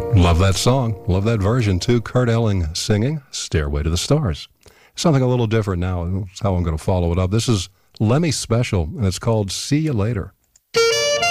Love that song. Love that version, too. Kurt Elling singing Stairway to the Stars. Something a little different now. That's how I'm going to follow it up. This is Lemmy Special, and it's called See You Later.